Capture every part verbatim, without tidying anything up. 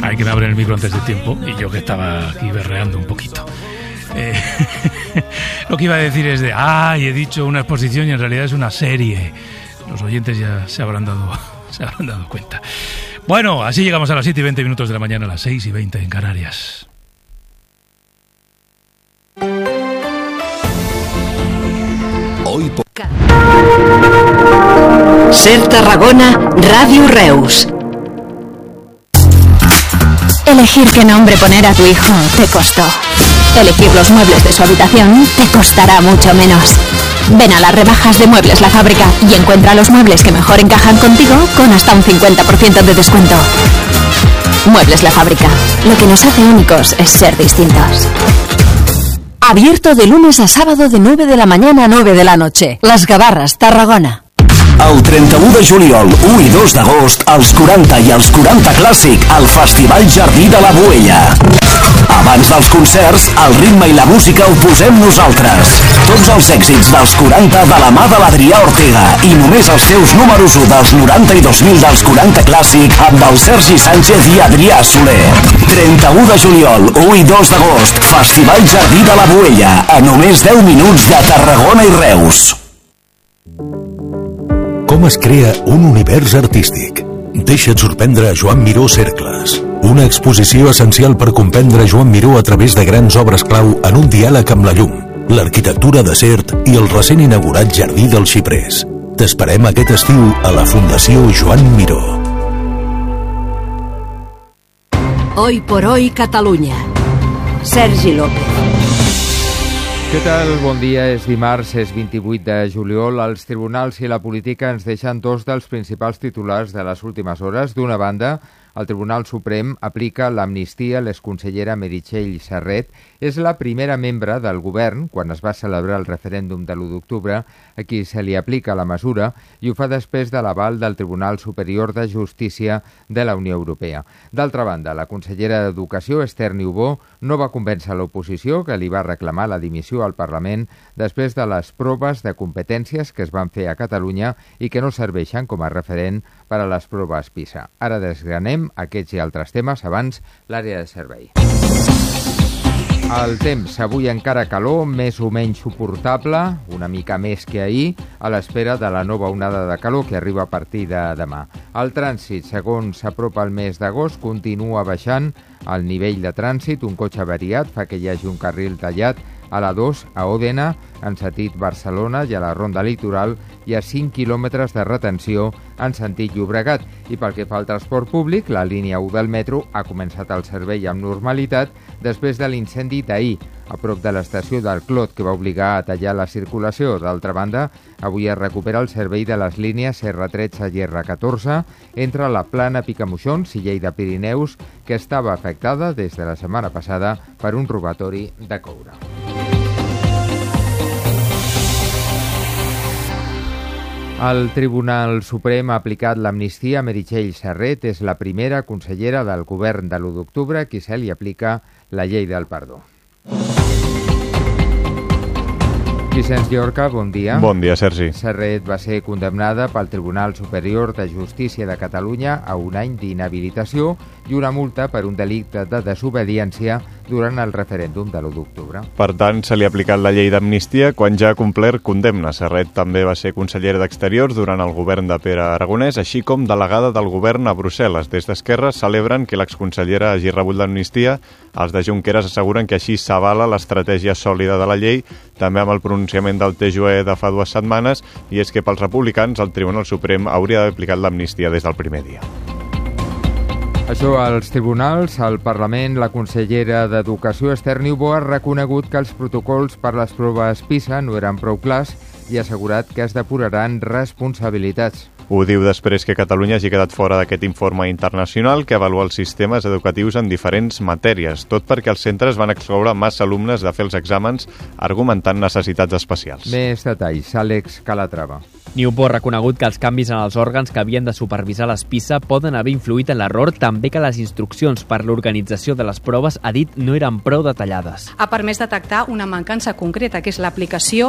Hay que me abren el micro antes de tiempo y yo que estaba aquí berreando un poquito. Eh, lo que iba a decir es de, ay, he dicho una exposición y en realidad es una serie. Los oyentes ya se habrán dado, se habrán dado cuenta. Bueno, así llegamos a las siete y veinte minutos de la mañana, a las seis y veinte en Canarias. Hoy por... Ser Tarragona, Radio Reus. Elegir qué nombre poner a tu hijo te costó. Elegir los muebles de su habitación te costará mucho menos. Ven a las rebajas de Muebles La Fábrica y encuentra los muebles que mejor encajan contigo con hasta un cincuenta por ciento de descuento. Muebles La Fábrica. Lo que nos hace únicos es ser distintos. Abierto de lunes a sábado de nueve de la mañana a nueve de la noche. Las Gavarres, Tarragona. El trenta-u de juliol, u i dos d'agost, els quaranta i els quaranta Clàssic al Festival Jardí de la Boella. Abans dels concerts, el ritme i la música ho posem nosaltres. Tots els èxits dels quaranta de la mà de l'Adrià Ortega i només els teus números u dels noranta i dos mil dels quaranta Clàssic amb el Sergi Sánchez i Adrià Soler. trenta-u de juliol, u i dos d'agost, Festival Jardí de la Boella, a només deu minuts de Tarragona i Reus. Com es crea un univers artístic? Deixa't sorprendre a Joan Miró Cercles. Una exposició essencial per comprendre Joan Miró a través de grans obres clau en un diàleg amb la llum, l'arquitectura de Sert i el recent inaugurat Jardí dels Xiprers. T'esperem aquest estiu a la Fundació Joan Miró. Hoy por hoy Catalunya. Sergi López. Què tal? Bon dia. És dimarts, és vint-i-vuit de juliol. Els tribunals i la política ens deixen dos dels principals titulars de les últimes hores. D'una banda, el Tribunal Suprem aplica l'amnistia a l'exconsellera Meritxell Serret. És la primera membre del govern, quan es va celebrar el referèndum de l'u d'octubre, a qui se li aplica la mesura, i ho fa després de l'aval del Tribunal Superior de Justícia de la Unió Europea. D'altra banda, la consellera d'Educació, Esther Niubó, no va convèncer l'oposició, que li va reclamar la dimissió al Parlament després de les proves de competències que es van fer a Catalunya i que no serveixen com a referent per a les proves PISA. Ara desgranem aquests i altres temes, abans l'àrea de servei. El temps, avui encara calor, més o menys suportable, una mica més que ahir, a l'espera de la nova onada de calor que arriba a partir de demà. El trànsit, segons s'apropa el mes d'agost, continua baixant el nivell de trànsit. Un cotxe avariat fa que hi hagi un carril tallat a la dos a Òdena, en sentit Barcelona, i a la Ronda Litoral hi ha cinc quilòmetres de retenció en sentit Llobregat. I pel que fa al transport públic, la línia u del metro ha començat el servei amb normalitat després de l'incendi d'ahir, a prop de l'estació del Clot, que va obligar a tallar la circulació. D'altra banda, avui es recupera el servei de les línies erre tretze i erre catorze entre la Plana Picamoixons i Lleida Pirineus, que estava afectada des de la setmana passada per un robatori de coure. El Tribunal Suprem ha aplicat l'amnistia a Meritxell Serret. És la primera consellera del govern de l'u d'octubre qui se li aplica la llei del perdó. Vicenç Llorca, bon dia. Bon dia, Sergi. Serret va ser condemnada pel Tribunal Superior de Justícia de Catalunya a un any d'inhabilitació i una multa per un delicte de desobediència durant el referèndum de l'u d'octubre. Per tant, se li ha aplicat la llei d'amnistia quan ja ha complert condemna. Serret també va ser consellera d'Exteriors durant el govern de Pere Aragonès, així com delegada del govern a Brussel·les. Des d'Esquerra celebren que l'exconsellera hagi rebut l'amnistia. Els de Junqueras asseguren que així s'avala l'estratègia sòlida de la llei, també amb el pronunciament del T J U E de fa dues setmanes, i és que pels republicans el Tribunal Suprem hauria d'haver aplicat l'amnistia des del primer dia. Això als tribunals, al Parlament, la consellera d'Educació, Esther Niubó, ha reconegut que els protocols per les proves PISA no eren prou clars i ha assegurat que es depuraran responsabilitats. Ho diu després que Catalunya hagi quedat fora d'aquest informe internacional que avalua els sistemes educatius en diferents matèries, tot perquè els centres van excloure massa alumnes de fer els exàmens argumentant necessitats especials. Més detalls, Àlex Calatrava. Niubó ha reconegut que els canvis en els òrgans que havien de supervisar les PISA poden haver influït en l'error, també que les instruccions per l'organització de les proves, ha dit, no eren prou detallades. Ha permès detectar una mancança concreta, que és l'aplicació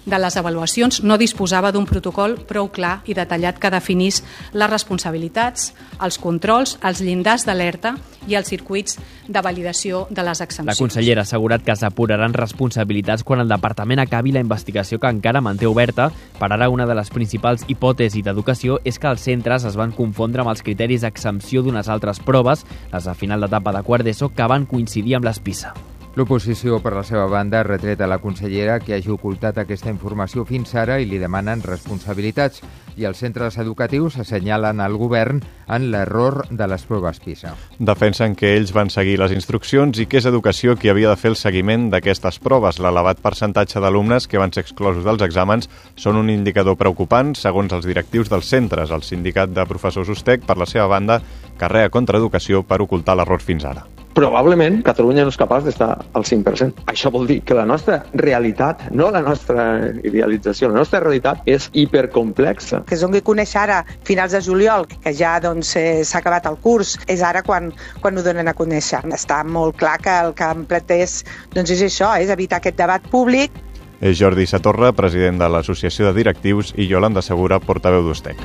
de les avaluacions no disposava d'un protocol prou clar i detallat que definís les responsabilitats, els controls, els llindars d'alerta i els circuits de validació de les exempcions. La consellera ha assegurat que s'apuraran responsabilitats quan el departament acabi la investigació que encara manté oberta. Per ara, una de les principals hipòtesis d'educació és que els centres es van confondre amb els criteris d'exempció d'unes altres proves, les de final d'etapa de quart d'ESO, que van coincidir amb les PISA. L'oposició, per la seva banda, ha retret a la consellera que hagi ocultat aquesta informació fins ara i li demanen responsabilitats. I els centres educatius assenyalen al govern en l'error de les proves PISA. Defensen que ells van seguir les instruccions i que és Educació qui havia de fer el seguiment d'aquestes proves. L'elevat percentatge d'alumnes que van ser exclosos dels exàmens són un indicador preocupant, segons els directius dels centres. El sindicat de professors USTEC, per la seva banda, carrega contra Educació per ocultar l'error fins ara. Probablement Catalunya no és capaç d'estar al cinc per cent. Això vol dir que la nostra realitat, no la nostra idealització, la nostra realitat és hipercomplexa. Que es doni a conèixer ara, finals de juliol, que ja doncs, eh, s'ha acabat el curs, és ara quan, quan ho donen a conèixer. Està molt clar que el que em planteja doncs és això, és evitar aquest debat públic. És Jordi Satorra, president de l'Associació de Directius, i Yolanda Segura, portaveu d'USTEC.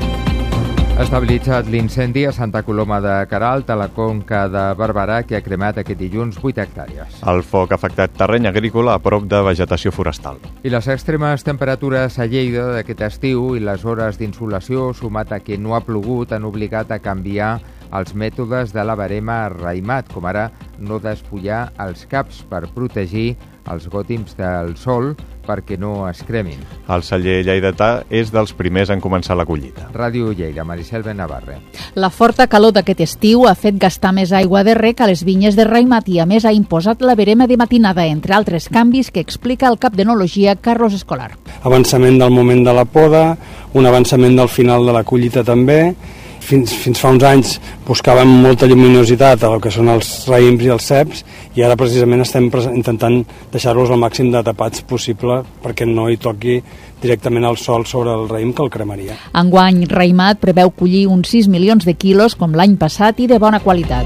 Ha estabilitzat l'incendi a Santa Coloma de Queralt, a la Conca de Barberà, que ha cremat aquest dilluns vuit hectàrees. El foc ha afectat terreny agrícola a prop de vegetació forestal. I les extremes temperatures a Lleida d'aquest estiu i les hores d'insolació, sumat a que no ha plogut, han obligat a canviar els mètodes de la verema raimat, com ara no despullar els caps per protegir els gòtims del sol perquè no es cremin. El celler lleidatà és dels primers en començar la collita. Ràdio Lleida, Maricel Benavarre. La forta calor d'aquest estiu ha fet gastar més aigua de rec a les vinyes de raimat i a més ha imposat la verema de matinada, entre altres canvis que explica el cap d'enologia Carlos Escolar. Avançament del moment de la poda, un avançament del final de la collita també. Fins, fins fa uns anys buscàvem molta lluminositat a el que són els raïms i els ceps i ara precisament estem intentant deixar-los el màxim de tapats possible perquè no hi toqui directament el sol sobre el raïm que el cremaria. Enguany, Raimat preveu collir uns sis milions de quilos com l'any passat i de bona qualitat.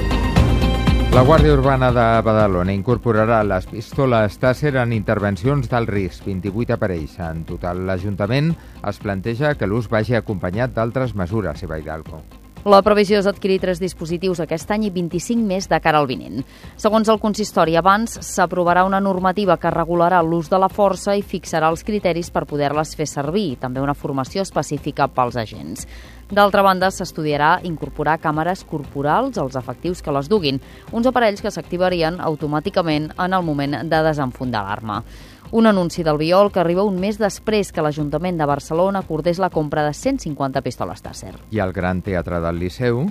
La Guàrdia Urbana de Badalona incorporarà les pistoles Taser en intervencions d'alt risc, vint-i-vuit aparells. En total, l'Ajuntament es planteja que l'ús vagi acompanyat d'altres mesures, Eva Hidalgo. La previsió és adquirir tres dispositius aquest any i vint-i-cinc més de cara al vinent. Segons el consistori, abans s'aprovarà una normativa que regularà l'ús de la força i fixarà els criteris per poder-les fer servir, i també una formació específica pels agents. D'altra banda, s'estudiarà incorporar càmeres corporals als efectius que les duguin, uns aparells que s'activarien automàticament en el moment de desenfundar l'arma. Un anunci del Biol que arriba un mes després que l'Ajuntament de Barcelona acordés la compra de cent cinquanta pistoles Taser. I el Gran Teatre del Liceu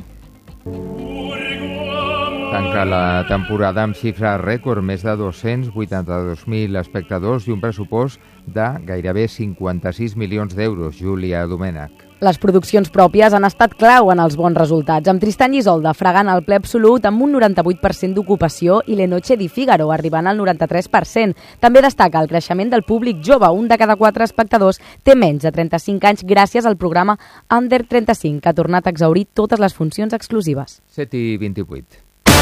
tanca la temporada amb xifra rècord, més de dos-cents vuitanta-dos mil espectadors i un pressupost de gairebé cinquanta-sis milions d'euros. Júlia Domènech. Les produccions pròpies han estat clau en els bons resultats, amb Tristany i Isolda fregant el ple absolut amb un noranta-vuit per cent d'ocupació i Le Noche di Figaro arribant al noranta-tres per cent. També destaca el creixement del públic jove, un de cada quatre espectadors té menys de trenta-cinc anys gràcies al programa Under trenta-cinc, que ha tornat a exhaurir totes les funcions exclusives. set i vint-i-vuit.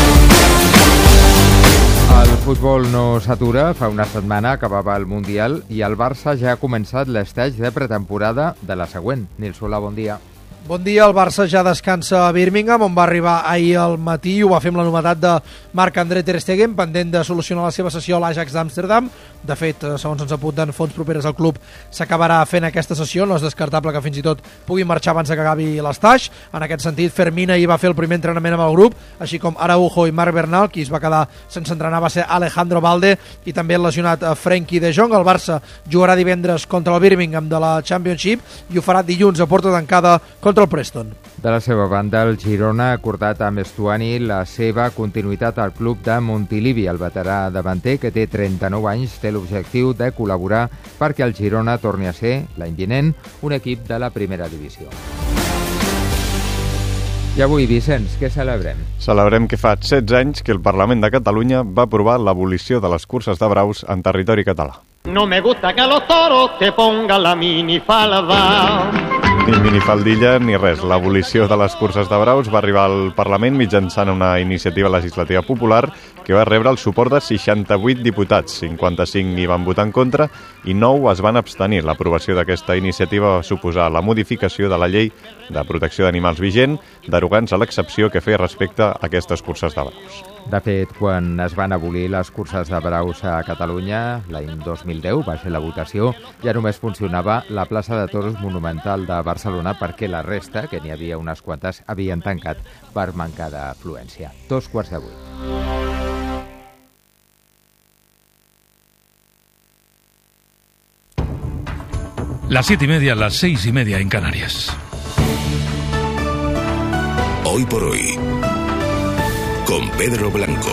El futbol no s'atura. Fa una setmana acabava el Mundial i el Barça ja ha començat l'estatge de pretemporada de la següent. Nil Solà, bon dia. Bon dia, el Barça ja descansa a Birmingham, on va arribar ahir al matí i ho va fer amb la novetat de Marc-André Ter Stegen, pendent de solucionar la seva sessió a l'Ajax d'Amsterdam. De fet, segons ens apunten fonts properes al club, s'acabarà fent aquesta sessió, no és descartable que fins i tot pugui marxar abans que acabi l'estatge. En aquest sentit, Fermín ahir va fer el primer entrenament amb el grup, així com Araujo i Marc Bernal. Qui es va quedar sense entrenar va ser Alejandro Balde i també el lesionat Frenkie de Jong. El Barça jugarà divendres contra el Birmingham de la Championship i ho farà dilluns a porta tancada contra el Preston. De la seva banda, el Girona ha acordat amb Estuani la seva continuïtat al club de Montilivi. El veterà davanter, que té trenta-nou anys, té l'objectiu de col·laborar perquè el Girona torni a ser, l'any vinent, un equip de la primera divisió. I avui, Vicenç, què celebrem? Celebrem que fa setze anys que el Parlament de Catalunya va aprovar l'abolició de les curses de braus en territori català. No me gusta que los toros te pongan la minifalda. Ni minifaldilla ni res. L'abolició de les curses de braus va arribar al Parlament mitjançant una iniciativa legislativa popular que va rebre el suport de seixanta-vuit diputats, cinquanta-cinc hi van votar en contra i nou es van abstenir. L'aprovació d'aquesta iniciativa va suposar la modificació de la llei de protecció d'animals vigent, derogant-se l'excepció que feia respecte a aquestes curses de braus. De fet, quan es van abolir les curses de braus a Catalunya, l'any dos mil deu va ser la votació, ja només funcionava la plaça de Toros Monumental de Barcelona perquè la resta, que n'hi havia unes quantes, havien tancat per mancar d'afluència. Dos quarts de vuit. Las siete y media, las seis y media en Canarias. Hoy por hoy, con Pedro Blanco.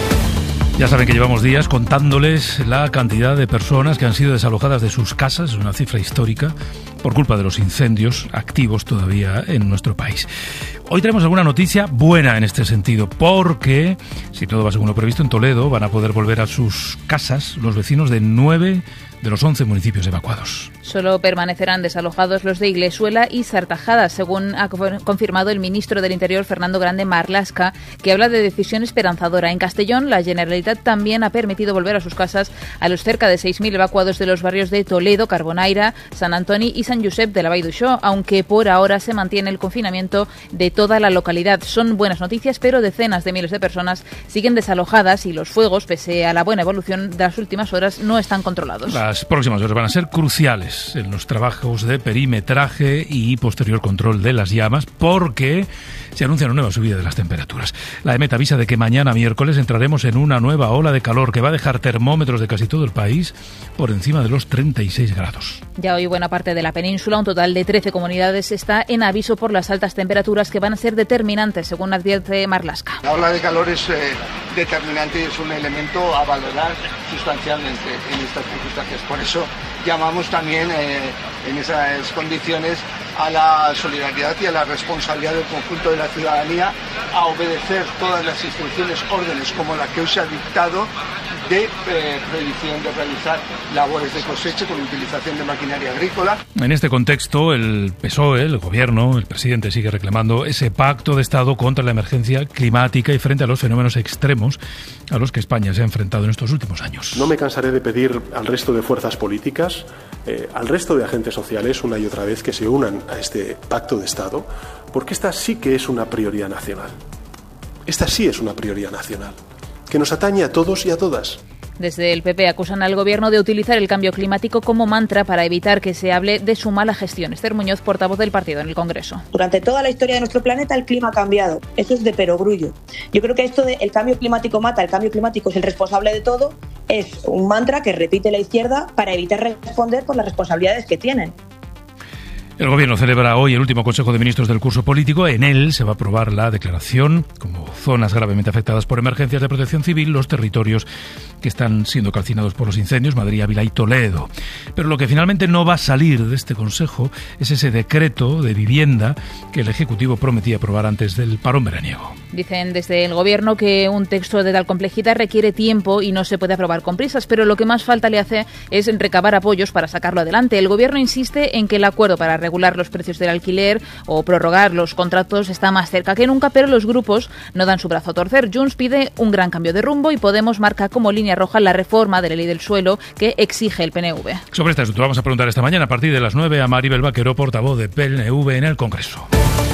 Ya saben que llevamos días contándoles la cantidad de personas que han sido desalojadas de sus casas, una cifra histórica, por culpa de los incendios activos todavía en nuestro país. Hoy tenemos alguna noticia buena en este sentido, porque, si todo va según lo previsto, en Toledo van a poder volver a sus casas los vecinos de nueve de los once municipios evacuados. Solo permanecerán desalojados los de Iglesuela y Sartajada, según ha confirmado el ministro del Interior, Fernando Grande Marlaska, que habla de decisión esperanzadora. En Castellón, la Generalitat también ha permitido volver a sus casas a los cerca de seis mil evacuados de los barrios de Toledo, Carbonaira, Sant Antoni y Sant Josep de la Vall d'Uixó, aunque por ahora se mantiene el confinamiento de toda la localidad. Son buenas noticias, pero decenas de miles de personas siguen desalojadas y los fuegos, pese a la buena evolución de las últimas horas, no están controlados. Las próximas horas van a ser cruciales en los trabajos de perimetraje y posterior control de las llamas, porque se anuncia una nueva subida de las temperaturas. La EMET avisa de que mañana miércoles entraremos en una nueva ola de calor que va a dejar termómetros de casi todo el país por encima de los treinta y seis grados. Ya hoy buena parte de la península, un total de trece comunidades, está en aviso por las altas temperaturas que van a ser determinantes, según advierte Marlaska. La ola de calor es eh, determinante y es un elemento a valorar sustancialmente en estas circunstancias. Por eso llamamos también eh, en esas condiciones a la solidaridad y a la responsabilidad del conjunto de la ciudadanía a obedecer todas las instrucciones, órdenes como la que hoy se ha dictado de eh, prohibición de realizar labores de cosecha con utilización de maquinaria agrícola. En este contexto, el P S O E, el gobierno, el presidente sigue reclamando ese pacto de Estado contra la emergencia climática y frente a los fenómenos extremos a los que España se ha enfrentado en estos últimos años. No me cansaré de pedir al resto de fuerzas políticas, eh, al resto de agentes sociales, una y otra vez que se unan a este pacto de Estado, porque esta sí que es una prioridad nacional. Esta sí es una prioridad nacional, que nos atañe a todos y a todas. Desde el P P acusan al gobierno de utilizar el cambio climático como mantra para evitar que se hable de su mala gestión. Esther Muñoz, portavoz del partido en el Congreso. Durante toda la historia de nuestro planeta el clima ha cambiado. Eso es de perogrullo. Yo creo que esto de el cambio climático mata, el cambio climático es el responsable de todo, es un mantra que repite la izquierda para evitar responder por las responsabilidades que tienen. El Gobierno celebra hoy el último Consejo de Ministros del curso político. En él se va a aprobar la declaración como zonas gravemente afectadas por emergencias de protección civil los territorios que están siendo calcinados por los incendios, Madrid, Ávila y Toledo. Pero lo que finalmente no va a salir de este Consejo es ese decreto de vivienda que el Ejecutivo prometía aprobar antes del parón veraniego. Dicen desde el Gobierno que un texto de tal complejidad requiere tiempo y no se puede aprobar con prisas, pero lo que más falta le hace es recabar apoyos para sacarlo adelante. El Gobierno insiste en que el acuerdo para regular los precios del alquiler o prorrogar los contratos está más cerca que nunca, pero los grupos no dan su brazo a torcer. Junts pide un gran cambio de rumbo y Podemos marca como línea roja la reforma de la ley del suelo que exige el P N V. Sobre este asunto vamos a preguntar esta mañana a partir de las nueve a Maribel Vaquero, portavoz de P N V en el Congreso.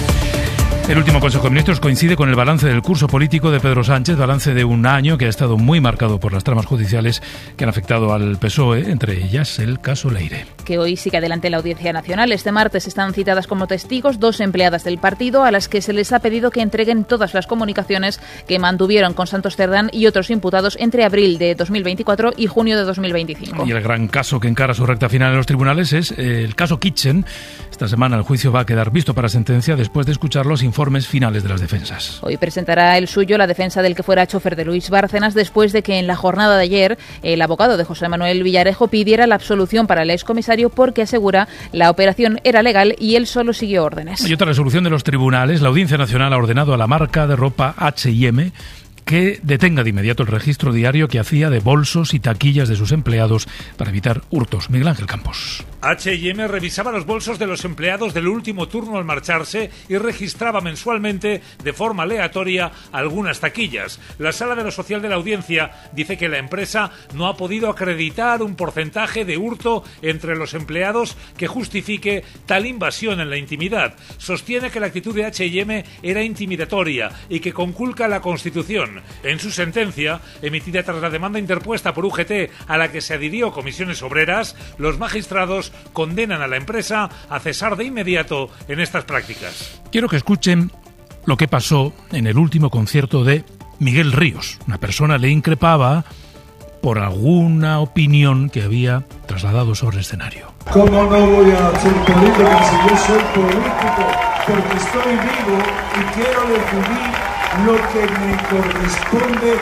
El último Consejo de Ministros coincide con el balance del curso político de Pedro Sánchez, balance de un año que ha estado muy marcado por las tramas judiciales que han afectado al P S O E, entre ellas el caso Leire. Que hoy sigue adelante la Audiencia Nacional. Este martes están citadas como testigos dos empleadas del partido a las que se les ha pedido que entreguen todas las comunicaciones que mantuvieron con Santos Cerdán y otros imputados entre abril de dos mil veinticuatro y junio de dos mil veinticinco. Y el gran caso que encara su recta final en los tribunales es el caso Kitchen. Esta semana el juicio va a quedar visto para sentencia después de escuchar los informes finales de las defensas. Hoy presentará el suyo la defensa del que fuera chofer de Luis Bárcenas después de que en la jornada de ayer el abogado de José Manuel Villarejo pidiera la absolución para el excomisario porque asegura la operación era legal y él solo siguió órdenes. Y otra resolución de los tribunales. La Audiencia Nacional ha ordenado a la marca de ropa H y M que detenga de inmediato el registro diario que hacía de bolsos y taquillas de sus empleados para evitar hurtos. Miguel Ángel Campos. H y M revisaba los bolsos de los empleados del último turno al marcharse y registraba mensualmente de forma aleatoria algunas taquillas. La Sala de lo Social de la Audiencia dice que la empresa no ha podido acreditar un porcentaje de hurto entre los empleados que justifique tal invasión en la intimidad. Sostiene que la actitud de H y M era intimidatoria y que conculca la Constitución. En su sentencia, emitida tras la demanda interpuesta por U G T a la que se adhirió Comisiones Obreras, los magistrados condenan a la empresa a cesar de inmediato en estas prácticas. Quiero que escuchen lo que pasó en el último concierto de Miguel Ríos. Una persona le increpaba por alguna opinión que había trasladado sobre el escenario. ¿Cómo no voy a ser política si yo soy político? Porque estoy vivo y quiero decidir lo que me corresponde